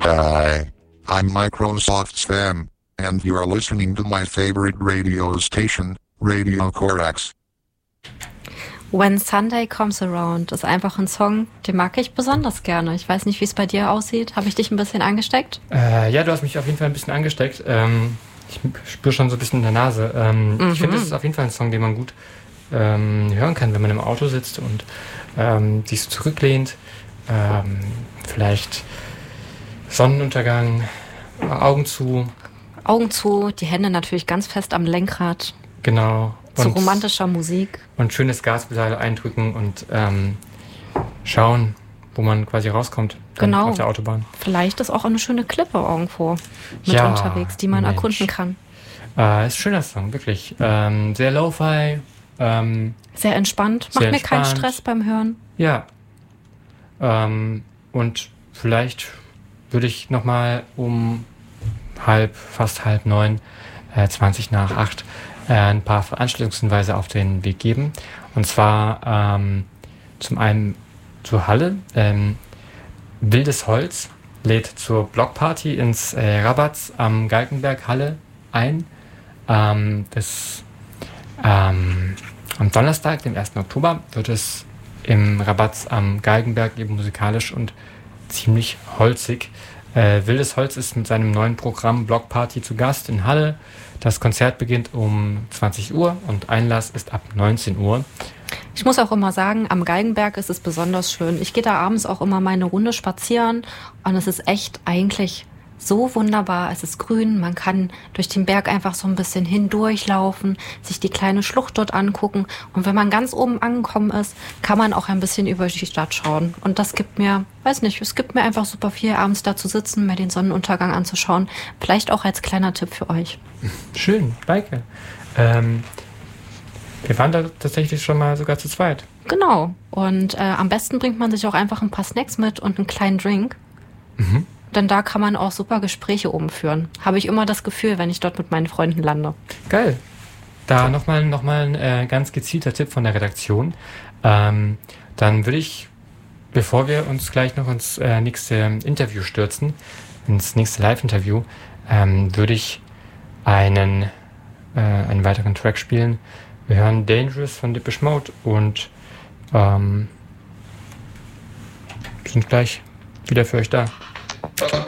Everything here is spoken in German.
Hi, I'm Microsoft Sam, and you're listening to my favorite radio station, Radio Corax. When Sunday Comes Around ist einfach ein Song, den mag ich besonders gerne. Ich weiß nicht, wie es bei dir aussieht. Habe ich dich ein bisschen angesteckt? Ja, du hast mich auf jeden Fall ein bisschen angesteckt. Ich spüre schon so ein bisschen in der Nase. Ich finde, das ist auf jeden Fall ein Song, den man gut hören kann, wenn man im Auto sitzt und sich so zurücklehnt. Vielleicht Sonnenuntergang, Augen zu. Augen zu, die Hände natürlich ganz fest am Lenkrad. Genau. Zu romantischer Musik. Und schönes Gaspedal eindrücken und schauen, wo man quasi rauskommt. Genau. Auf der Autobahn. Vielleicht ist auch eine schöne Klippe irgendwo mit unterwegs, die man erkunden kann. Ist ein schöner Song, wirklich. Sehr Lo-Fi. Sehr entspannt. Macht mir keinen Stress beim Hören. Ja. Und vielleicht würde ich nochmal um fast halb 9, 20 nach 8, ein paar Veranstaltungshinweise auf den Weg geben. Und zwar zum einen zur Halle. Wildes Holz lädt zur Blockparty ins Rabatz am Galgenberg Halle ein. Am Donnerstag, dem 1. Oktober, wird es im Rabatz am Galgenberg eben musikalisch und ziemlich holzig. Wildes Holz ist mit seinem neuen Programm Blockparty zu Gast in Halle. Das Konzert beginnt um 20 Uhr und Einlass ist ab 19 Uhr. Ich muss auch immer sagen, am Galgenberg ist es besonders schön. Ich gehe da abends auch immer meine Runde spazieren und es ist echt eigentlich so wunderbar. Es ist grün, man kann durch den Berg einfach so ein bisschen hindurchlaufen, sich die kleine Schlucht dort angucken und wenn man ganz oben angekommen ist, kann man auch ein bisschen über die Stadt schauen. Und das gibt mir, es gibt mir einfach super viel, abends da zu sitzen, mir den Sonnenuntergang anzuschauen. Vielleicht auch als kleiner Tipp für euch. Schön, Maike. Wir waren da tatsächlich schon mal sogar zu zweit. Genau. Und am besten bringt man sich auch einfach ein paar Snacks mit und einen kleinen Drink. Mhm. Denn da kann man auch super Gespräche oben führen. Habe ich immer das Gefühl, wenn ich dort mit meinen Freunden lande. Geil. Da nochmal ein ganz gezielter Tipp von der Redaktion. Dann würde ich, bevor wir uns gleich noch ins nächste Interview stürzen, ins nächste Live-Interview, würde ich einen weiteren Track spielen. Wir hören Dangerous von Depeche Mode und sind gleich wieder für euch da.